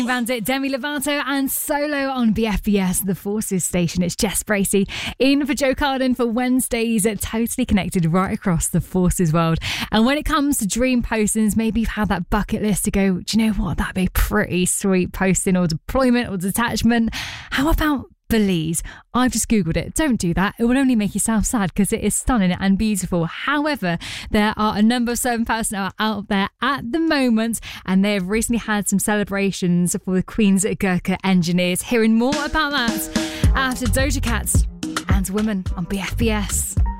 Bandit, Demi Lovato and Solo on BFBS, the Forces station. It's Jess Bracey in for Joe Carden for Wednesdays at Totally Connected right across the Forces world. And when it comes to dream postings, maybe you've had that bucket list to go, do you know what, that'd be pretty sweet posting or deployment or detachment. How about Belize? I've just googled it. Don't do that. It will only make yourself sad because it is stunning and beautiful. However, there are a number of certain personnel out there at the moment, and they've recently had some celebrations for the Queen's Gurkha engineers. Hearing more about that after Doja Cat and Women on BFBS.